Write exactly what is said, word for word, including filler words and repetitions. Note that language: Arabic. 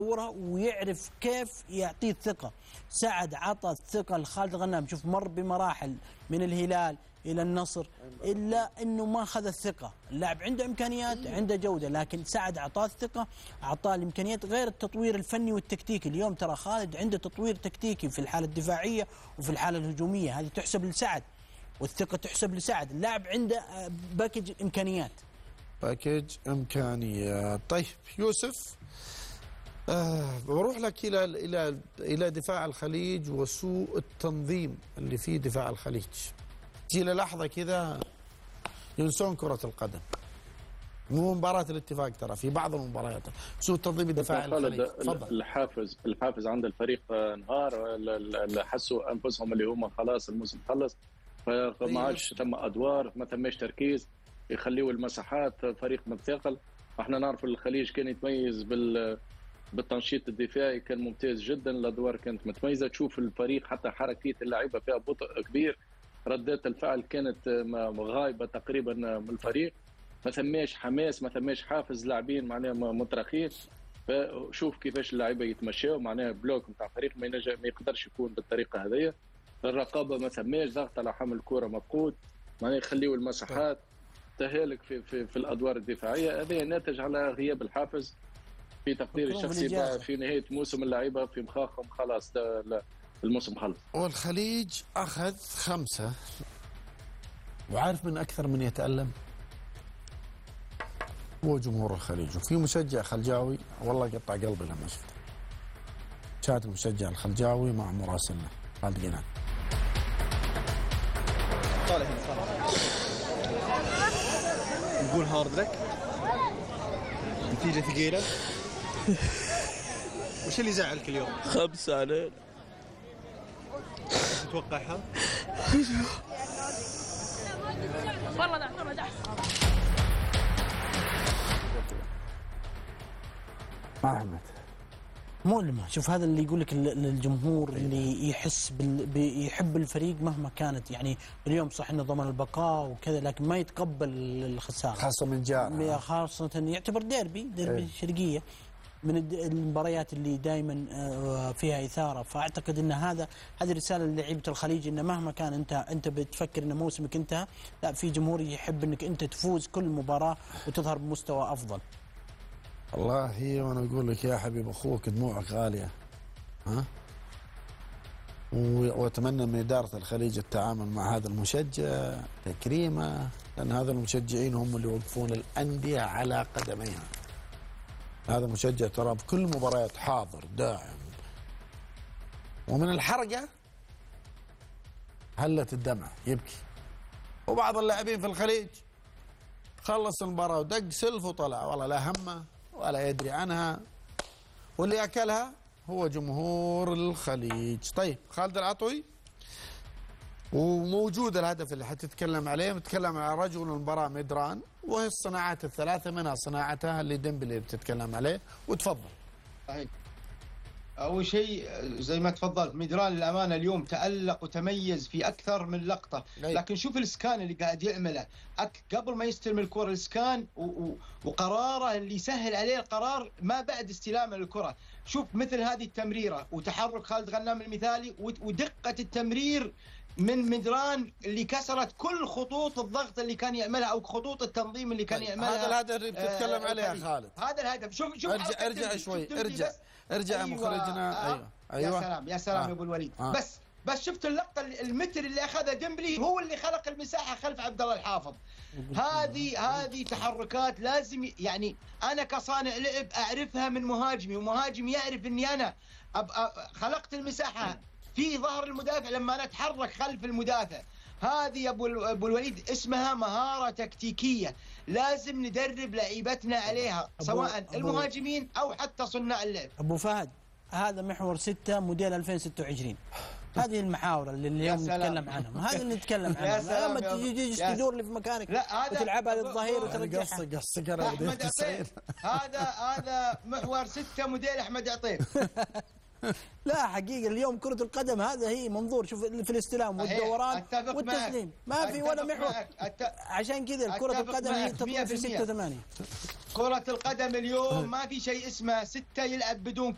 ويعرف كيف يعطيه الثقة. سعد عطى الثقة لخالد الغنام، شوف مر بمراحل من الهلال إلى النصر إلا أنه ما أخذ الثقة. اللاعب عنده إمكانيات، عنده جودة، لكن سعد أعطاه الثقة، أعطاه الإمكانيات، غير التطوير الفني والتكتيكي. اليوم ترى خالد عنده تطوير تكتيكي في الحالة الدفاعية وفي الحالة الهجومية، هذه تحسب لسعد، والثقة تحسب لسعد. اللاعب عنده باكج إمكانيات باكج إمكانيات. طيب يوسف، آه بروح لك إلى إلى إلى دفاع الخليج وسوء التنظيم اللي في دفاع الخليج. تجي لحظة كذا ينسون كرة القدم، مو مباراة الاتفاق، ترى في بعض المباريات سوء تنظيم دفاع الخليج. تفضل. الحافز الحافز عند الفريق انهار، اللي حسوا انفسهم اللي هم خلاص الموسم خلص، فما عادش ثم ادوار، ما ثماش تركيز، يخليوا المساحات، فريق متثقل. احنا نعرف الخليج كان يتميز بال بالتنشيط الدفاعي، كان ممتاز جدا، الادوار كانت متميزه، تشوف الفريق حتى حركيه اللعيبه فيها بطء كبير، ردات الفعل كانت غايبه تقريبا من الفريق، ما ثماش حماس، ما ثماش حافز، لاعبين معناها مترخين. فشوف كيفاش اللاعيبه يتمشاو، معناها بلوك نتاع فريق ما ينجم ما يقدرش يكون بالطريقه هذيا. الرقابه ما ثماش، ضغط على حمل الكره مفقود، معناها يخليوا المساحات، تهالك في في, في الادوار الدفاعيه. هذا ناتج على غياب الحافز في تقديري الشخصي. في نهايه موسم اللعيبه في مخاخهم خلاص الموسم خلص. والخليج اخذ خمسه، وعارف من اكثر من يتالم هو جمهور الخليج. وفي مشجع خلجاوي والله قطع قلبي لما شفته، شاهد المشجع الخلجاوي مع مراسلنا خالد جنان. طالع هنا صح نقول هارد لك، نتيجة ثقيلة. وش اللي زعلك اليوم؟ خمسة علينا. تتوقعها؟ والله ده والله ده أحمد مؤلمة. شوف هذا اللي يقول لك الجمهور اللي يحس بال... بيحب الفريق مهما كانت، يعني اليوم صح انه ضمن البقاء وكذا، لكن ما يتقبل الخسارة، خاصة من جار، خاصة يعتبر ديربي ديربي الشرقية من المباريات اللي دائما فيها إثارة. فأعتقد أن هذا هذه رسالة للعيبة الخليج، أن مهما كان أنت أنت بتفكر أن موسمك انتهى، لا، في جمهور يحب أنك أنت تفوز كل مباراة وتظهر بمستوى أفضل. والله وانا اقول لك يا حبيب اخوك دموعك غاليه، ها، واتمنى من اداره الخليج التعامل مع هذا المشجع تكريمه، لان هذا المشجعين هم اللي يوقفون الانديه على قدميها. هذا مشجع ترى بكل مباريات حاضر داعم، ومن الحرقه هلت الدمع يبكي. وبعض اللاعبين في الخليج خلص المباراه ودق سلف وطلع، والله لا همه ولا يدري عنها، واللي أكلها هو جمهور الخليج. طيب خالد العطوي، وموجود الهدف اللي حتتكلم عليه، متكلم على رجل المباراة ميدران، وهي الصناعات الثلاثة منها صناعتها اللي ديمبلي بتتكلم عليه، وتفضل. أول شيء زي ما تفضلت، ميدران للأمانة اليوم تألق وتميز في أكثر من لقطة، لكن شوف الإسكان اللي قاعد يعمله قبل ما يستلم الكرة، الإسكان وقراره اللي يسهل عليه القرار ما بعد استلامه للكرة. شوف مثل هذه التمريرة وتحرك خالد غنام المثالي ودقة التمرير من ميدران اللي كسرت كل خطوط الضغط اللي كان يعملها او خطوط التنظيم اللي كان يعملها. هذا الهدف اللي بتتكلم عليه يا خالد، هذا الهدف. شوف شوف ارجع ارجع شوي، ارجع ارجع أيوة مخرجنا. آه ايوه ايوه يا سلام يا سلام آه يا ابو الوليد. آه بس بس شفت اللقطه المتر اللي اخذها ديمبلي، هو اللي خلق المساحه خلف عبد الله الحافظ. هذه هذه تحركات لازم، يعني انا كصانع لعب اعرفها من مهاجمي، ومهاجم يعرف اني انا خلقت المساحه في ظهر المدافع لما انا اتحرك خلف المدافع. هذه يا ابو ابو الوليد اسمها مهاره تكتيكيه، لازم ندرب لعيبتنا عليها، سواء المهاجمين او حتى صناع اللعب. ابو فهد، هذا محور ستة موديل ألفين وستة وعشرين. هذه المحاور اللي اليوم نتكلم عنها، هذا اللي نتكلم عنها. لما تجي تدور لي في مكانك وتلعبها للظهير وترجعها. قصك قصك انا احمد عطيف، هذا هذا محور ستة موديل احمد عطيف. لا حقيقة اليوم كرة القدم هذا هي منظور، شوف في الاستلام والدوران والتسليم، ما في ولا محور. عشان كذا كرة القدم هي تطبيق في ستة وثمانية. كرة القدم اليوم ما في شيء اسمه ستة يلعب بدون